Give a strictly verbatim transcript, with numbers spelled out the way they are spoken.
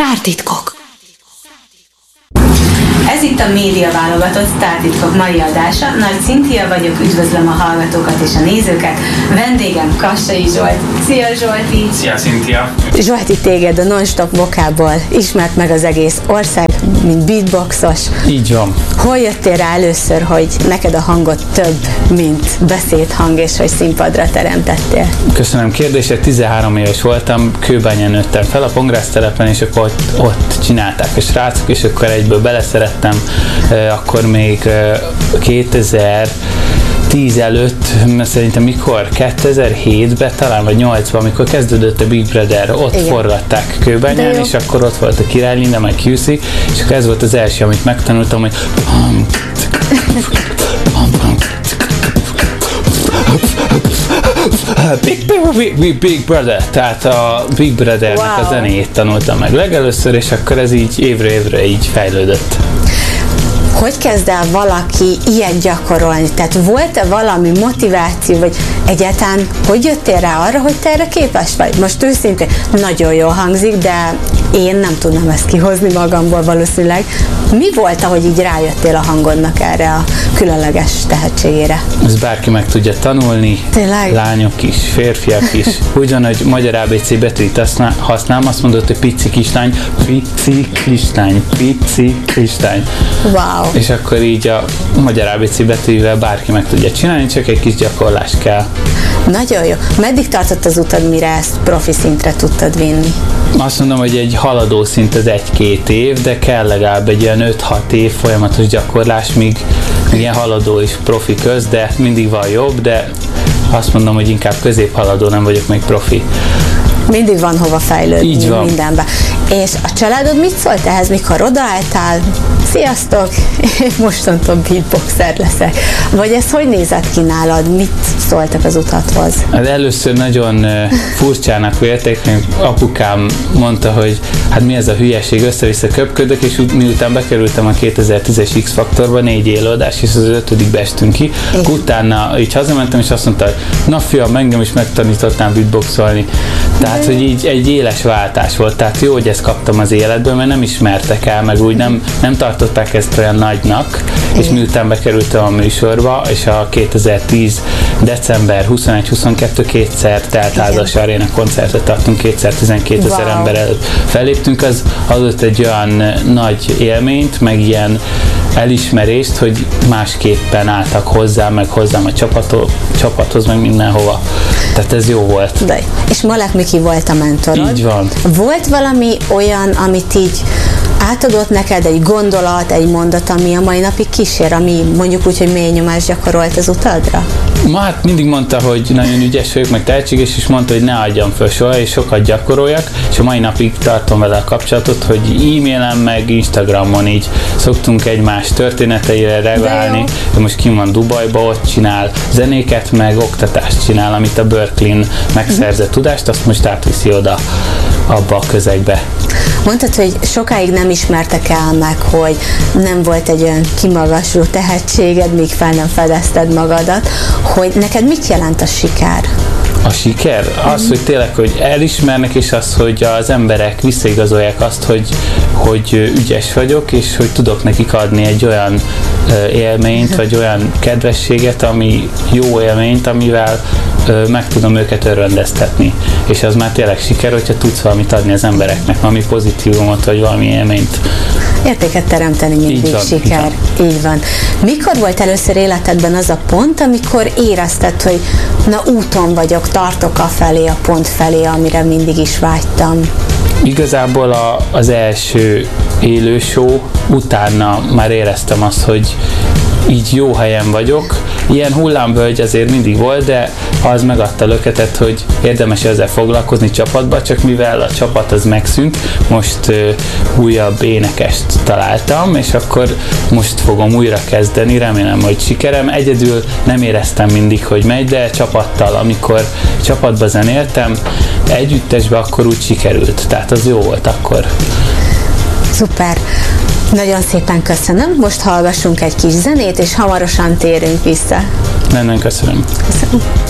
Sztártitkok. Ez itt a média válogatott Sztártitkok mai adása. Nagy Cintia vagyok, üdvözlöm a hallgatókat és a nézőket. Vendégem Kassai Zsolt. Szia Zsolti! Szia Cintia! Zsolti, téged a Non-Stop vokából ismert meg az egész ország, mint beatboxos. Így van. Hol jöttél rá először, hogy neked a hangod több, mint beszédhang, és hogy színpadra teremtettél? Köszönöm kérdését. tizenhárom éves voltam, Kőbányán nőttem fel a Pongrásztelepen, és akkor ott, ott csinálták a srácok, és akkor egyből beleszerettem. Akkor még kétezer-tíz előtt, szerintem mikor? kétezer-hétben, talán vagy nyolcban, amikor kezdődött a Big Brother, ott igen, forgatták Kőbányán, és akkor ott volt a Király Linda, meg kú cé, és akkor ez volt az első, amit megtanultam, hogy Big, big, big, big Brother, tehát a Big Brothernek wow. a zenéjét tanultam meg legelőször, és akkor ez így évre évre így fejlődött. Hogy kezd el valaki ilyet gyakorolni? Tehát volt-e valami motiváció, vagy egyáltalán hogy jöttél rá arra, hogy te erre képes vagy? Most őszintén nagyon jól hangzik, de én nem tudnám ezt kihozni magamból valószínűleg. Mi volt, ahogy így rájöttél a hangodnak erre a különleges tehetségére? Ez bárki meg tudja tanulni. Tényleg? Lányok is, férfiak is. Ugyanúgy magyar á bé cé betűt használom, azt mondod, hogy pici kislány, pici kislány, pici kislány. Wow. És akkor így a magyar á bé cé betűvel bárki meg tudja csinálni, csak egy kis gyakorlás kell. Nagyon jó. Meddig tartott az utad, mire ezt profi szintre tudtad vinni? Azt mondom, hogy egy haladó szint az egy-két év, de kell legalább egy olyan öt-hat év folyamatos gyakorlás, míg, míg ilyen haladó és profi köz, de mindig van jobb, de azt mondom, hogy inkább középhaladó, nem vagyok még profi. Mindig van hova fejlődni. Így van. Mindenben. És a családod mit szólt ehhez, mikor odaálltál? Sziasztok, én mostantól beatboxer leszek. Vagy ez hogy nézett ki nálad? Mit szóltak az utathoz? Hát először nagyon furcsának vélték, apukám mondta, hogy hát mi ez a hülyeség, össze-vissza köpködök, és miután bekerültem a kétezer-tízes X-faktorba, négy élőadás, és az ötödikbe estünk ki, utána így hazamentem, és azt mondta, hogy na fiam, engem is megtanítottál beatboxolni. Tehát, hogy így egy éles váltás volt. Tehát jó, hogy ezt kaptam az életből, mert nem ismertek el, meg úgy nem, nem tartották ezt olyan nagynak, és miután bekerültem a műsorba, és a kétezer-tíz december huszonegy-huszonkettő kétszer teltházas aréna koncertet tartunk, kétszer tizenkétezer wow. ember előtt felléptünk, az adott egy olyan nagy élményt, meg ilyen elismerést, hogy másképpen álltak hozzá, meg hozzám a csapathoz, csapathoz, meg mindenhova. Tehát ez jó volt. De. És Malek Miki volt a mentorod. Így van. Volt valami olyan, amit így átadott neked, egy gondolat, egy mondat, ami a mai napig kísér, ami mondjuk úgy, hogy mély nyomást gyakorolt az utadra? Ma hát mindig mondta, hogy nagyon ügyes vagyok, meg tehetséges, és mondta, hogy ne adjam föl soha, és sokat gyakoroljak, és a mai napig tartom vele a kapcsolatot, hogy e-mailen, meg Instagramon így szoktunk egymás történeteire reagálni. De most kim van Dubajba, ott csinál zenéket, meg oktatást csinál, amit a Berkeley-n megszerzett tudást, azt most átviszi oda abba a közegbe. Mondtad, hogy sokáig nem ismertek el meg, hogy nem volt egy olyan kimagasló tehetséged, míg fel nem fedezted magadat, hogy neked mit jelent a siker? A siker? Az, hogy tényleg, hogy elismernek, és az, hogy az emberek visszaigazolják azt, hogy, hogy ügyes vagyok, és hogy tudok nekik adni egy olyan élményt, vagy olyan kedvességet, ami jó élményt, amivel meg tudom őket örvendeztetni. És az már tényleg siker, hogyha tudsz valamit adni az embereknek, valami pozitívumot, vagy valami élményt. Értéket teremteni mindig így van, siker. Így, így van. Mikor volt először életedben az a pont, amikor érezted, hogy na úton vagyok, tartok a felé, a pont felé, amire mindig is vágytam? Igazából a, az első élő show utána már éreztem azt, hogy így jó helyen vagyok. Ilyen hullámvölgy azért mindig volt, de az megadta löketet, hogy érdemes ezzel foglalkozni csapatba, csak mivel a csapat az megszűnt, most uh, újabb énekest találtam, és akkor most fogom újra kezdeni, remélem, hogy sikerem. Egyedül nem éreztem mindig, hogy megy, de csapattal, amikor csapatba zenéltem, együttesbe, akkor úgy sikerült, tehát az jó volt akkor. Szuper! Nagyon szépen köszönöm, most hallgassunk egy kis zenét, és hamarosan térünk vissza. Nagyon köszönöm. Köszönöm.